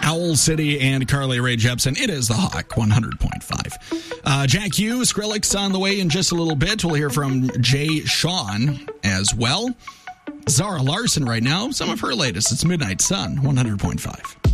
Owl City and Carly Rae Jepsen. It is the Hawk 100.5. Jack Hughes, Skrillex on the way in just a little bit. We'll hear from Jay Sean as well. Zara Larson right now, some of her latest. It's Midnight Sun 100.5.